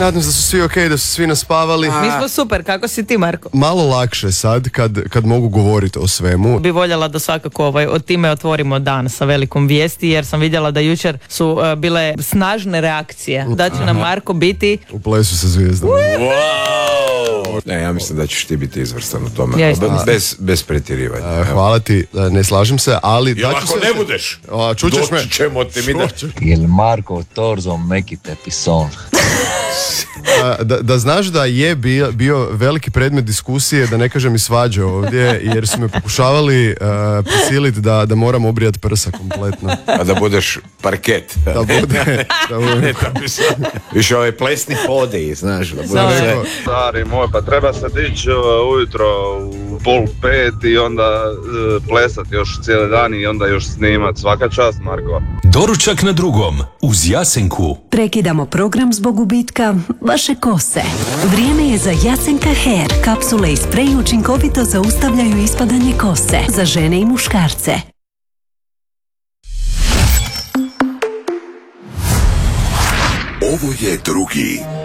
Nadam se da su svi okej, da su svi naspavali. Mi smo super, kako si ti, Marko? Malo lakše sad kad mogu govoriti o svemu. Bi voljela da svakako od time otvorimo dan sa velikom vijesti, jer sam vidjela da jučer su bile snažne reakcije. Da će nam Marko biti u plesu sa zvijezdama. Ne, ja mislim da ćeš ti biti izvrstan u tome. Ja isto Bez pretjerivanja. Hvala ti, ne slažem se, ali... Jel ako ne budeš, čućeš me? doći ćemo ti mi da... Il Marco Torzo mekite pison. Da znaš da je bio veliki predmet diskusije, da ne kažem i svađe ovdje, jer su me pokušavali prisiliti da moram obrijati prsa kompletno. A da budeš parket. Da bude. Više ovaj plesni podi, znaš. Da bude sve. Stari moj, pa treba se dići ujutro u 4:30 i onda plesati još cijeli dan i onda još snimat. Svaka čast, Marko. Doručak na drugom uz Jasenku. Prekidamo program zbog gubitka vaše kose. Vrijeme je za Jasenka Hair. Kapsule i sprej učinkovito zaustavljaju ispadanje kose za žene i muškarce. Ovo je drugi